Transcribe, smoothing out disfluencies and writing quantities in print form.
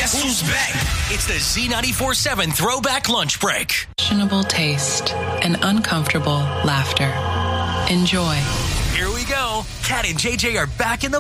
Guess who's back? It's the Z94.7 Throwback Lunch Break. Questionable taste and uncomfortable laughter. Enjoy. Here we go. Kat and JJ are back in the